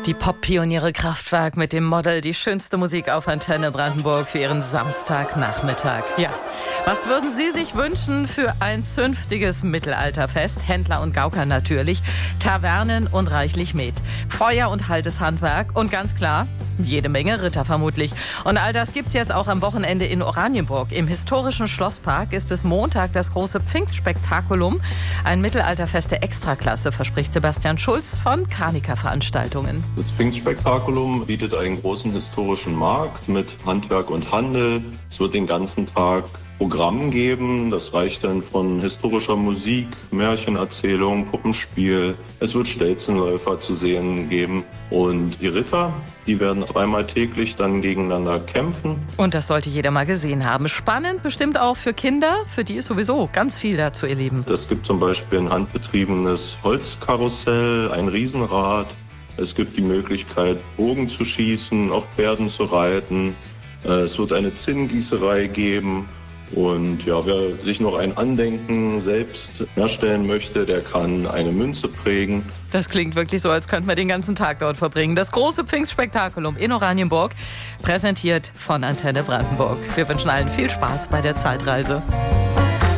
Die Pop-Pioniere Kraftwerk mit dem Model die schönste Musik auf Antenne Brandenburg für Ihren Samstagnachmittag. Ja, was würden Sie sich wünschen für ein zünftiges Mittelalterfest? Händler und Gauker natürlich, Tavernen und reichlich Met, Feuer und altes Handwerk und ganz klar, jede Menge Ritter vermutlich. Und all das gibt's jetzt auch am Wochenende in Oranienburg. Im historischen Schlosspark ist bis Montag das große Pfingstspektakulum. Ein Mittelalterfest der Extraklasse, verspricht Sebastian Schulz von Kranika Veranstaltungen. Das Pfingstspektakulum bietet einen großen historischen Markt mit Handwerk und Handel. Es wird den ganzen Tag Programm geben. Das reicht dann von historischer Musik, Märchenerzählung, Puppenspiel. Es wird Stelzenläufer zu sehen geben. Und die Ritter, die werden dreimal täglich dann gegeneinander kämpfen. Und das sollte jeder mal gesehen haben. Spannend bestimmt auch für Kinder, für die ist sowieso ganz viel da zu erleben. Es gibt zum Beispiel ein handbetriebenes Holzkarussell, ein Riesenrad. Es gibt die Möglichkeit, Bogen zu schießen, auf Pferden zu reiten. Es wird eine Zinngießerei geben. Und ja, wer sich noch ein Andenken selbst herstellen möchte, der kann eine Münze prägen. Das klingt wirklich so, als könnte man den ganzen Tag dort verbringen. Das große Pfingstspektakulum in Oranienburg, präsentiert von Antenne Brandenburg. Wir wünschen allen viel Spaß bei der Zeitreise.